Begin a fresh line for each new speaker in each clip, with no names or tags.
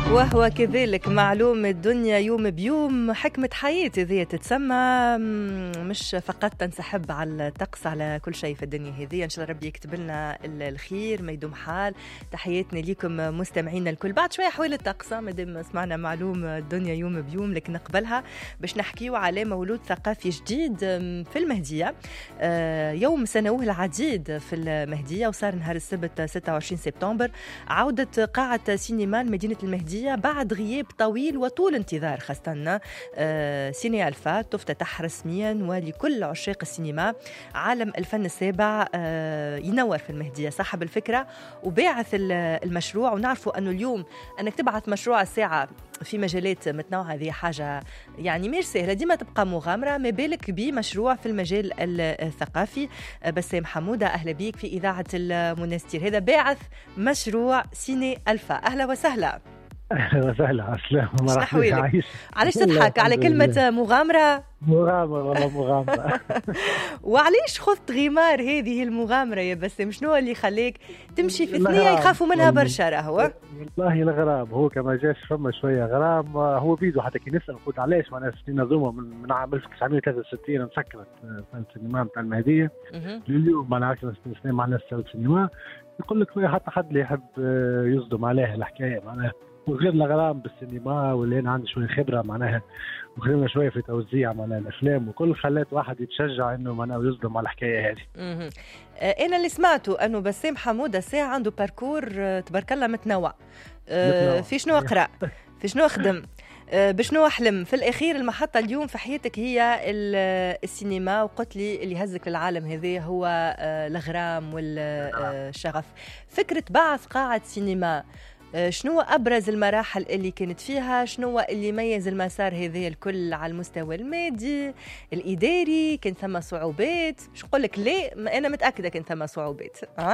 وهو كذلك معلوم الدنيا يوم بيوم. حكمة حياة هذه تتسمى، مش فقط تنسحب على الطقس، على كل شيء في الدنيا هذه. إن شاء الله ربي يكتب لنا الخير، ما يدوم حال. تحياتنا لكم مستمعينا الكل. بعد شوية حوالي الطقس، مادام سمعنا معلوم الدنيا يوم بيوم، لكن نقبلها باش نحكيو على مولود ثقافي جديد في المهدية. يوم سنوه العديد في المهدية، وصار نهار السبت 26 سبتمبر عودة قاعة سينما مدينة المهدية بعد غياب طويل وطول انتظار. خاصة سيني ألفا تفتتح رسميا، ولكل عشاق السينما عالم الفن السابع ينور في المهدية. صاحب الفكرة وباعث المشروع، ونعرفوا أنه اليوم أنك تبعث مشروع الساعة في مجالات متنوعة، هذه حاجة يعني مش سهلة، ديما تبقى مغامرة، ما بالك بمشروع في المجال الثقافي. بسام حمودة، أهلا بيك في إذاعة المنستير. هذا باعث مشروع سيني ألفا، أهلا وسهلا.
أهلا وسهلا، عسلامة،
مرحبا. علاش تضحك على كلمة مغامرة؟
مغامرة والله مغامرة.
وعليش خذت غمار هذه المغامرة يا بسام؟ شنو اللي خليك تمشي في ثنية يخافوا منها برشا؟ راهو
والله الغرام هو كما جاش فما شوية غرام، هو بيدو حتى كي نسأل قلت علاش معناها سنين نظومة من عام 1963 مسكرت السينما نتاع المهدية لليوم، معناها 10 سنين معناها السينما. يقول لك حتى حد اللي يحب يصدم عليه الحكاية معناها، وغير الغرام بالسينما واللي انا عندي شويه خبره معناها، وخدمنا شويه في توزيع معناها الافلام وكل، خلات واحد يتشجع انه معناها يصدم على الحكايه هذه.
انا اللي سمعته انه بسام حموده ساعه عنده باركور تبارك الله متنوع. في شنو اقرا، في شنو اخدم، بشنو احلم. في الاخير المحطه اليوم في حياتك هي السينما، وقلت لي اللي هزك للعالم هذا هو الغرام والشغف. فكره بعث قاعه سينما، شنو أبرز المراحل اللي كانت فيها؟ شنو اللي ميز المسار هذا الكل على المستوى المادي الإداري؟ كان ثم صعوبات؟ مش نقول لك ليه، أنا متأكدة كان ثم صعوبات.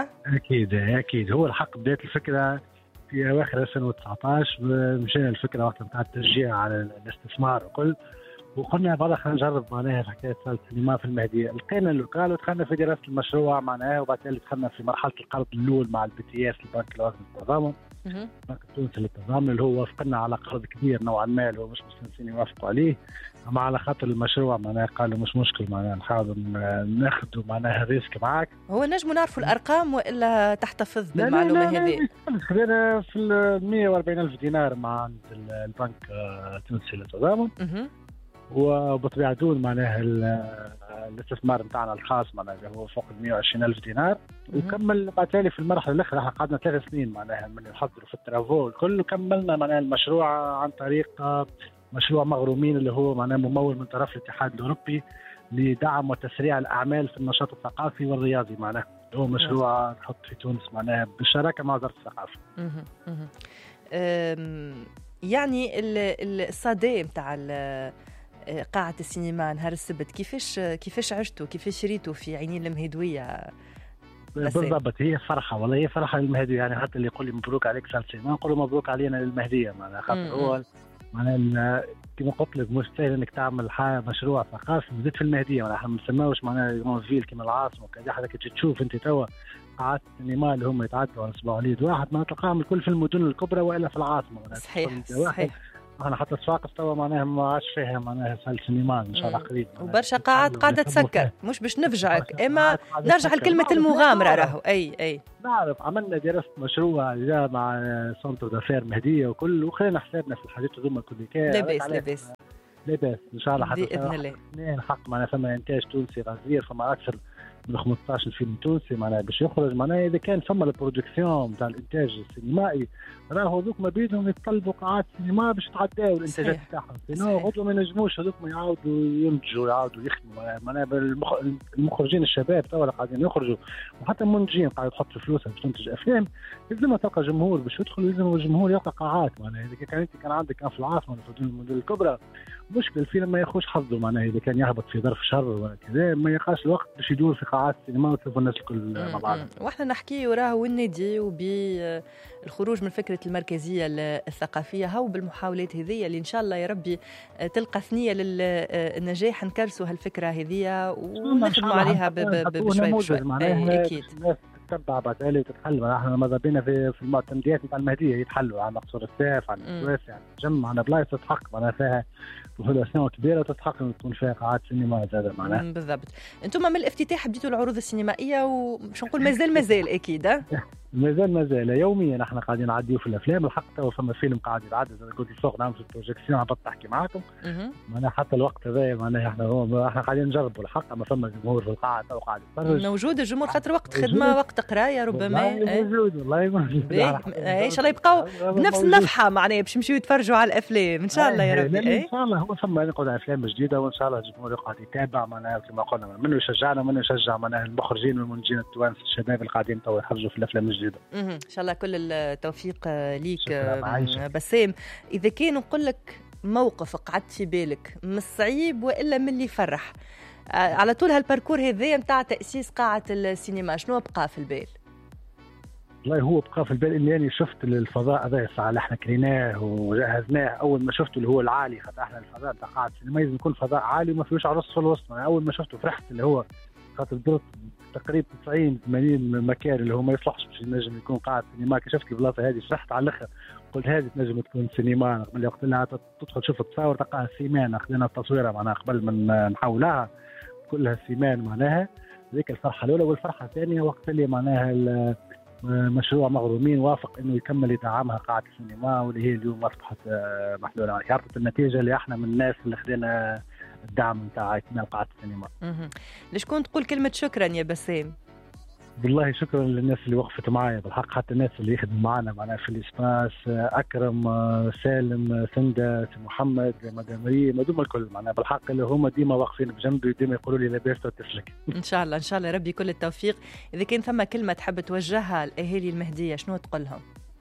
أكيد هو الحق بداية الفكرة في أواخر 2019 مشينا الفكرة وقت نتاع التشجيع على الاستثمار وكل، وقلنا بعد خلينا نجرب معناها حكاية السينما في المهدية. لقينا اللوكال ودخلنا في دراسة المشروع معناها، وبعد كده دخلنا في مرحلة القرض الأول مع البي تي اس، البنك الوطني للتضامن، البنك التونسي للتضامن، اللي هو وافقنا على قرض كبير نوعا ما، اللي هو مش مستنسين يوافقوا عليه، أما على خاطر المشروع معناها قالوا مش مشكل معناها نحاول ناخذوا معناها الريسك معاك.
هو نجموا نعرفوا الأرقام وإلا تحتفظ بالمعلومة هذه؟
خذينا في 140,000 دينار مع عند البنك التونسي للتضامن، وبطبيعة دون معناها الاستثمار نتاعنا الخاص معناها هو فوق 120,000 دينار. وكمل بعد تالي في المرحلة الأخرى، احنا قعدنا 3 سنين معناها من نحضروا في الترافو الكل، كملنا معناها المشروع عن طريق مشروع مغرومين اللي هو معناها ممول من طرف الاتحاد الأوروبي لدعم وتسريع الأعمال في النشاط الثقافي والرياضي معناها، هو مشروع نحط في تونس معناها بالشراكة مع وزارة الثقافة.
يعني الصدى متاع قاعة السينما نهار السبت كيفاش عشتوا، كيفاش ريتوا في عينين المهدوية؟
بالضبط، هي فرحة والله، هي فرحة للمهدية. يعني حتى اللي يقول لي مبروك عليك صار سينما، نقول له مبروك علينا للمهدية معناها، خاطر هو معناها كما قلت لك مش سهل انك تعمل مشروع ثقافي وزيد في المهدية، معناها احنا ما نسموش معناها فيل كما العاصمة وكذا. حتى كي تشوف انت توا قاعات السينما اللي هم يتعدوا على اسبوع وليد واحد، ما تلقاهم الكل في المدن الكبرى والا في العاصمة.
صحيح.
انا حتى السواقف توا معناها ما عادش فيها معناها سال سينما ان شاء الله قريب،
وبرشا قاعات قاعده تسكر. مش باش نفجعك، اما نرجع لكلمه المغامره. راهو اي
نعرف عملنا دراسه مشروع مع سنتر دافير مهديه وكل، وخلينا حسابنا في الحاجات هذوما كل
لاباس
ان شاء الله حتى
باذن الله.
الحق معناها فما انتاج تونسي غزير، فما اكثر من 15 فيلم تونسي معناها باش يخرج. معناها اذا كان فما البرودكسيون نتاع الانتاج السينمائي، راهو هذوك ما بيدهم يتطلبوا قاعات سينما باش يتعداو الانتاجات تاعهم، لانه غدوه ما ينجموش هذوك يعاودوا ينتجوا يعاودوا يخدموا. معناها المخرجين الشباب توا قاعدين يخرجوا، وحتى المنتجين قاعد يحطوا فلوسهم باش تنتج افلام، لازم تلقى جمهور باش يدخل، لازم الجمهور يلقى قاعات. معناها اذا كان عندك في العاصمه في المدن الكبرى مشكل الفيلم ما ياخوش حظه، معناها اذا كان يهبط في ظرف شر ولا كذا ما يلقاش الوقت باش يدور في قاعات السينما وتشوفوا الناس الكل مع بعض.
واحنا نحكي وراه والنادي وبالخروج من فكره المركزيه الثقافيه، هاو بالمحاولات هذه اللي ان شاء الله يا ربي تلقى ثنيه للنجاح، نكرسوا هالفكره هذه ونخدموا عليها بشوي.
اكيد تتبع بعتالي وتتحل. احنا ماذا بينا في المعتمديات نتاع المهديه يتحلوا على مقصور السيف على السويس، يعني جمع على بلايص تستحق معناها فيها بوبولاسيون كبيره وتستحق ان تكون فيها قاعات سينما زاده معناها.
بالضبط. انتم من الافتتاح بديتوا العروض السينمائيه ومش نقول مازال اكيد
مازال يوميا احنا قاعدين نعديو في الافلام. الحق تو فما فيلم قاعد يتعدى قلت الفوق نعمل في البروجيكسيون عم بحكي معاكم معناها حتى الوقت هذا معناها احنا قاعدين نجربوا الحق. ما فما جمهور في القاعه تو قاعد يتفرج.
موجود الجمهور خاطر وقت خدمه وقت قرايه ربما
موجود والله موجود.
ان شاء الله يبقاو بنفس النفحه معناها باش يمشيو يتفرجوا على الافلام ان شاء الله يا ربي.
ان شاء الله هو فما نقعد على افلام جديده وان شاء الله الجمهور يقعد يتابع معناها كما قلنا منه يشجعنا ومنه يشجع معناها المخرجين والمنتجين التوانسه الشباب اللي قاعدين تو يحرجوا في الافلام الجديده.
ان شاء الله كل التوفيق ليك بسام. اذا كان نقول لك موقف قعدت في بالك من الصعيب والا من اللي يفرح على طول هالباركور هذايا نتاع تاسيس قاعه السينما، شنو بقى في البال؟
والله هو بقى في البال اني انا شفت الفضاء هذا الساعه اللي احنا كريناه وجهزناه. اول ما شفته اللي هو العالي، خاطر احنا الفضاء تاع قاعه السينما لازم يكون فضاء عالي وما فيهوش عرس في الوسط. اول ما شفته فرحت اللي هو خاطر درت تقريبا 90-80 مكان اللي هو ما يصلحش باش ينجم يكون قاعه سينما. كي شفت البلاصه هذه فرحت على الاخر، قلت هذه تنجم تكون سينما. قبل وقت لها تدخل تشوف التصاور تلقاها سيمان، اخذنا التصويره معناها قبل من نحولها كلها سيمان معناها. ذيك الفرحه الاولى. والفرحه الثانيه وقت اللي معناها مشروع مغرومين وافق انه يكمل يدعمها قاعه السينما واللي هي اليوم اصبحت محلوله. يعني عرفت النتيجه اللي احنا من الناس اللي خذينا الدعم نتاع اكمال قاعه السينما.
لشكون تقول كلمه شكرا يا بسام؟
والله شكرا للناس اللي وقفت معايا بالحق، حتى الناس اللي يخدموا معنا معناها في الاسباس، اكرم، سالم، سنده، محمد، مدام ريم، هذوما الكل معناها بالحق اللي هما ديما واقفين بجنبي وديما يقولوا لي لاباس تسلك. ان
شاء الله ان شاء الله ربي كل التوفيق. اذا كان ثم كلمه تحب توجهها لاهالي المهديه شنو تقول لهم؟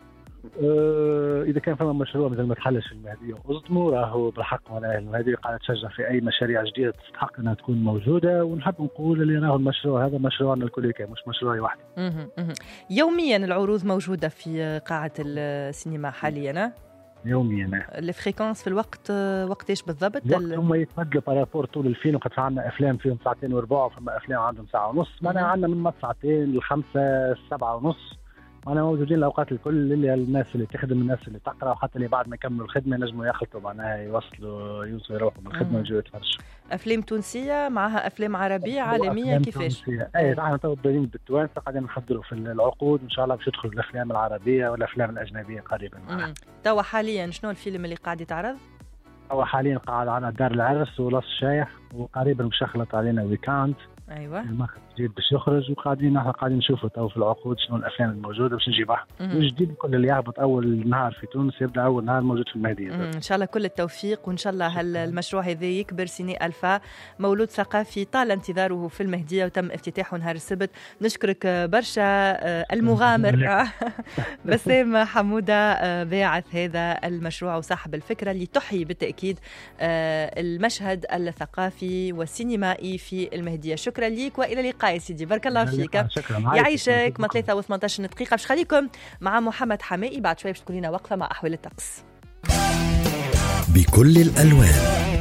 اذا كان فما مشروع مثل ما تحلش المهديه واصدموا راهو بالحق معناها المهديه قاعده تشجع في اي مشاريع جديده تستحق انها تكون موجوده. ونحب نقول اللي راهو المشروع هذا مشروعنا الكل كان مش مشروعي وحدي.
يوميا العروض موجوده في قاعه السينما حاليا؟
يوميا.
الفريكونس في الوقت وقتاش بالضبط؟
هم يتبدلوا بارابور طول الفيلم. قد عندنا افلام فيهم 2 ساعة وربع، فما افلام عندهم 1.5 ساعة. معناها عندنا من 2 ل5 7:30 معناها موجودين الاوقات الكل اللي الناس اللي تخدم، الناس اللي تقرا، وحتى اللي بعد ما يكملوا الخدمه ينجموا يخلطوا معناها يوصلوا يروحوا من الخدمه ويجوا يتفرجوا.
افلام تونسيه معها افلام عربيه عالميه كيفاش؟
اي احنا تو بدايين بالتوانسه قاعدين نحضروا في العقود ان شاء الله باش يدخلوا الافلام العربيه والافلام الاجنبيه قريبا.
توا حاليا شنو الفيلم اللي قاعد يتعرض؟
توا حاليا قاعد على دار العرس ولص الشايح، وقريبا باش يخلط علينا ويكاند.
ايوه
المخرج جديد باش يخرج، وقاعدين احنا قاعدين نشوفوا تو في العقود شنو الافلام الموجوده باش نجيبها. الجديد كل اللي يهبط اول نهار في تونس يبدا اول نهار موجود في المهديه.
ان شاء الله كل التوفيق، وان شاء الله المشروع هذا يكبر. سيني الفا مولود ثقافي طال انتظاره في المهديه وتم افتتاحه نهار السبت. نشكرك برشا المغامر بسام حموده باعث هذا المشروع وصاحب الفكره اللي تحيي بالتاكيد المشهد الثقافي والسينمائي في المهديه. شكرا ليك والى اللقاء سيدي، بارك الله فيك. يعيشك. ما 3:18 دقيقه باش خليكم مع محمد حمائي، بعد شوي باش تكون لنا وقفه مع احوال الطقس
بكل الالوان.